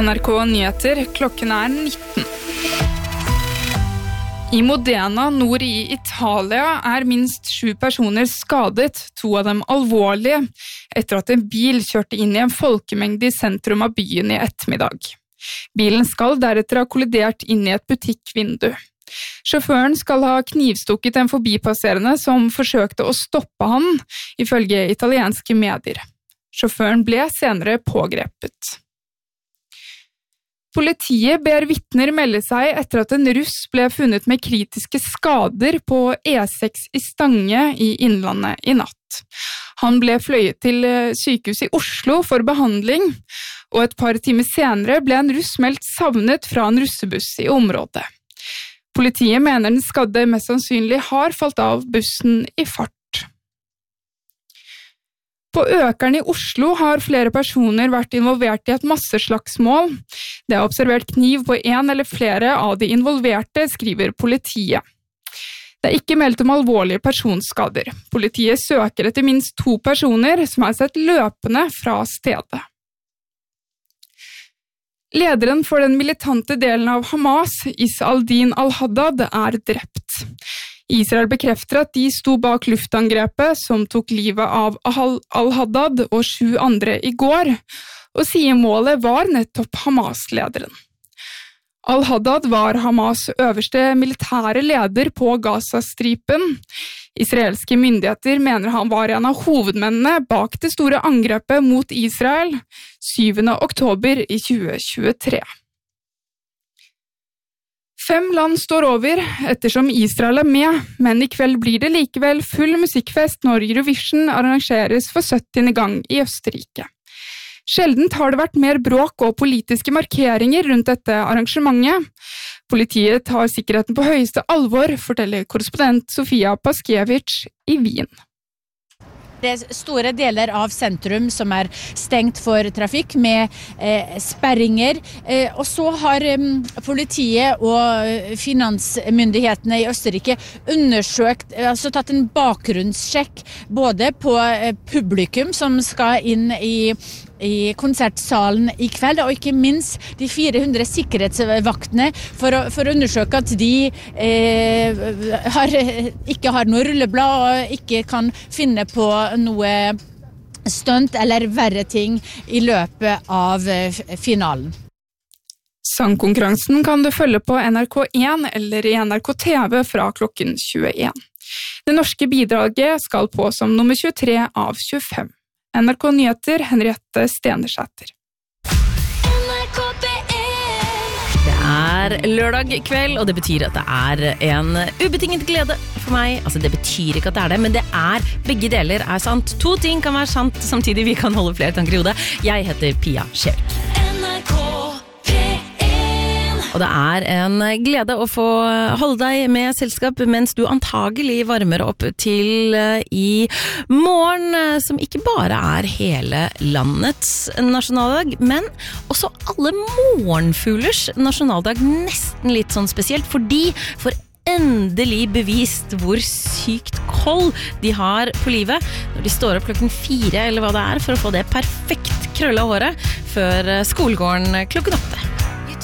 NRK Nyheter, klokken 19. I Modena, nord i Italia, minst 7 personer skadet, 2 av dem alvorlige, etter at en bil kjørte inn i en folkemengde i sentrum av byen i ettermiddag. Bilen skal deretter ha kollidert inn i et butikkvindu. Sjåføren skal ha knivstukket en forbipasserende som forsøkte å stoppe han, ifølge italienske medier. Sjåføren ble senere pågrepet. Politiet ber vitner melde seg etter at en russ ble funnet med kritiske skader på E6 i Stange i Innlandet i natt. Han ble fløyet til sykehus i Oslo for behandling, og et par timer senere ble en russ meldt savnet fra en russebuss i området. Politiet mener den skadde mest sannsynlig har falt av bussen i fart. På Økeren i Oslo har flere personer vært involvert i et masseslagsmål. Det er observert kniv på en eller flere av de involverte, skriver politiet. Det er ikke meldt om alvorlige personskader. Politiet søker etter minst 2 personer som har sett løpende fra stedet. Lederen for den militante delen av Hamas, Is-al-Din al-Haddad, drept. Israel bekrefter at de sto bak luftangrepet som tok livet av al-Haddad og 7 andre i går, og sier målet var nettopp Hamas-lederen. Al-Haddad var Hamas øverste militære leder på Gaza-stripen. Israelske myndigheter mener han var en av hovedmennene bak det store angrepet mot Israel 7. oktober i 2023. 5 land står over, ettersom Israel med, men i kveld blir det likevel full musikkfest når Eurovision arrangeres for 70. gang i Østerrike. Sjeldent har det vært mer bråk og politiske markeringer rundt dette arrangementet. Politiet tar sikkerheten på høyeste alvor, forteller korrespondent Sofia Paskiewicz i Wien. Det er store deler av sentrum som stengt for trafikk med sperringer. Og så har politiet og finansmyndighetene i Østerrike tatt en bakgrunnssjekk både på publikum som skal inn i konsertsalen i kveld, og ikke minst de 400 sikkerhetsvaktene for å undersøke at de ikke har noe rulleblad og ikke kan finne på noe stunt eller verre ting i løpet av finalen. Sangkonkurransen kan du følge på NRK1 eller i NRK TV fra klokken 21. Det norske bidraget skal på som nummer 23 av 25. NRK Nyheter, Henriette Stenersæter. Det lørdag kveld, og det betyr at det en ubetinget glede for meg. Altså, det betyr ikke at det det, men det begge deler sant. 2 ting kan være sant, samtidig vi kan holde flere tanker i hodet. Jeg heter Pia Skjevik. Og det en glede å få holde deg med selskap mens du antagelig varmer opp til i morgen, som ikke bare hele landets nasjonaldag, men også alle morgenfuglers nasjonaldag, nesten litt sånn spesielt, fordi for endelig bevist hvor sykt kold de har på livet når de står opp klokken 4 eller hva det for å få det perfekt krølla håret før skolegården klokken 8.